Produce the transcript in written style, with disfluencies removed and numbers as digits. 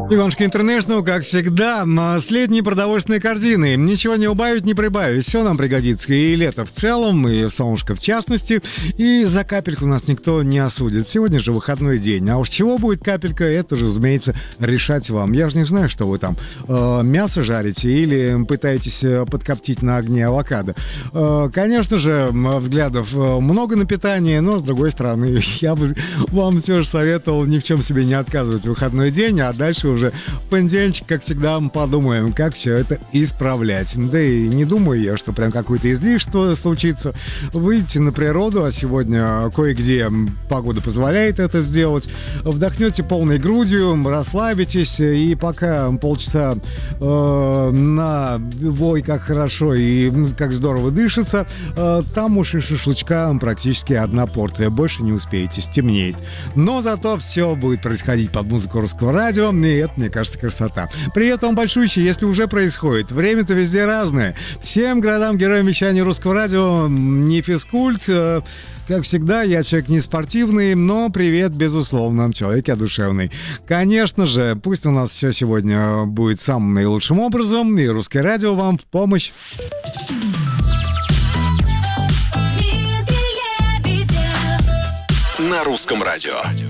Иванушка Интернешнл, как всегда, следние продовольственные корзины. Ничего не убавить, не прибавить. Все нам пригодится. И лето в целом, и солнышко в частности. И за капельку нас никто не осудит. Сегодня же выходной день. А уж чего будет капелька, это же, разумеется, решать вам. Я же не знаю, что вы там мясо жарите или пытаетесь подкоптить на огне авокадо. Конечно же, взглядов много на питание, но, с другой стороны, я бы вам все же советовал ни в чем себе не отказывать в выходной день, а дальше уже в понедельничек, как всегда, мы подумаем, как все это исправлять. Да и не думаю я, что прям какое-то излишество случится. Выйдите на природу, а сегодня кое-где погода позволяет это сделать. Вдохнете полной грудью, расслабитесь, и пока полчаса на «Ой, как хорошо» и «Как здорово дышится», там уж и шашлычка практически одна порция. Больше не успеете, стемнеет. Но зато все будет происходить под музыку Русского радио, и это, мне кажется, красота. Привет вам большущий, если уже происходит. Время-то везде разное. Всем городам-героям вещания Русского радио не физкульт. Как всегда, я человек не спортивный, но привет, безусловно, человек я душевный. Конечно же, пусть у нас все сегодня будет самым наилучшим образом, и Русское радио вам в помощь. На Русском радио.